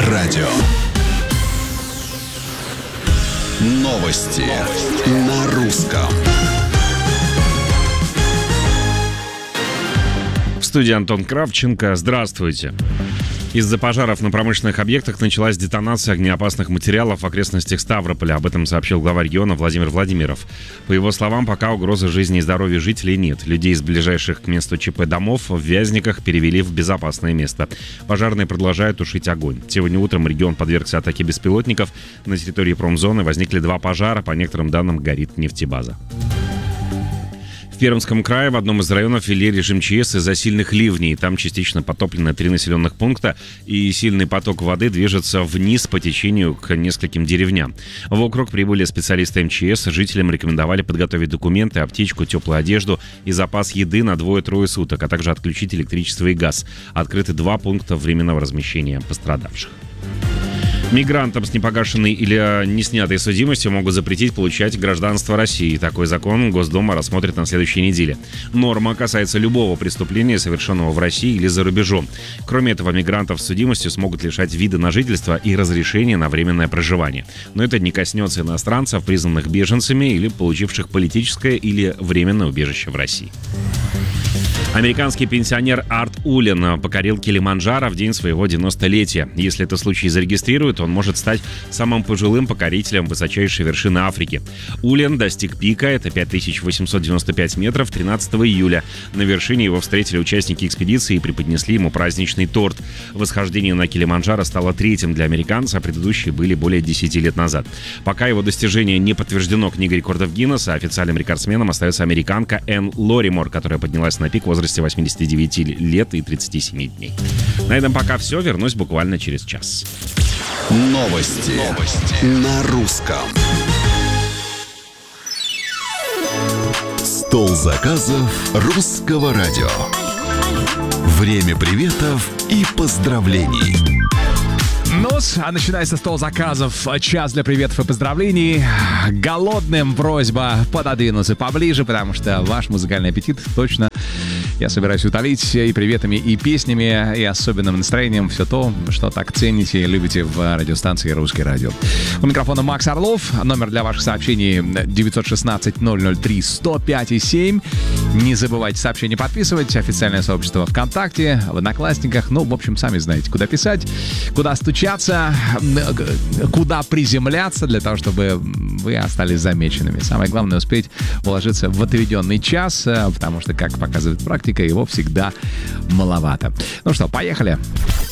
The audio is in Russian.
радио. Новости на русском. В студии Антон Кравченко. Здравствуйте. Из-за пожаров на промышленных объектах началась детонация огнеопасных материалов в окрестностях Ставрополя. Об этом сообщил глава региона Владимир Владимиров. По его словам, пока угрозы жизни и здоровью жителей нет. Людей из ближайших к месту ЧП домов в Вязниках перевели в безопасное место. Пожарные продолжают тушить огонь. Сегодня утром регион подвергся атаке беспилотников. На территории промзоны возникли 2 пожара. По некоторым данным, горит нефтебаза. В Пермском крае в одном из районов ввели режим ЧС из-за сильных ливней. Там частично потоплены 3 населенных пункта, и сильный поток воды движется вниз по течению к нескольким деревням. В округ прибыли специалисты МЧС. Жителям рекомендовали подготовить документы, аптечку, теплую одежду и запас еды на 2-3 суток, а также отключить электричество и газ. Открыты 2 пункта временного размещения пострадавших. Мигрантам с непогашенной или не снятой судимостью могут запретить получать гражданство России. Такой закон Госдума рассмотрит на следующей неделе. Норма касается любого преступления, совершенного в России или за рубежом. Кроме этого, мигрантов с судимостью смогут лишать вида на жительство и разрешения на временное проживание. Но это не коснется иностранцев, признанных беженцами или получивших политическое или временное убежище в России. Американский пенсионер Арт Улен покорил Килиманджаро в день своего 90-летия. Если этот случай зарегистрируют, он может стать самым пожилым покорителем высочайшей вершины Африки. Улен достиг пика, это 5895 метров, 13 июля. На вершине его встретили участники экспедиции и преподнесли ему праздничный торт. Восхождение на Килиманджаро стало 3-м для американца, а предыдущие были более 10 лет назад. Пока его достижение не подтверждено книгой рекордов Гиннесса, официальным рекордсменом остается американка Энн Лоримор, которая поднялась на пик в возрасте 89 лет и 37 дней. На этом пока все. Вернусь буквально через час. Новости на русском. Стол заказов русского радио. Время приветов и поздравлений. А начинается стол заказов. Час для приветов и поздравлений. Голодным просьба пододвинуться поближе, потому что ваш музыкальный аппетит точно я собираюсь утолить и приветами, и песнями, и особенным настроением. Все то, что так цените и любите в радиостанции «Русский радио». У микрофона Макс Орлов. Номер для ваших сообщений 916-003-105-7. Не забывайте сообщения подписывать. Официальное сообщество ВКонтакте, в Одноклассниках. В общем, сами знаете, куда писать, куда стучаться, куда приземляться для того, чтобы вы остались замеченными. Самое главное — успеть уложиться в отведенный час, потому что, как показывает практика, его всегда маловато. Ну что, поехали.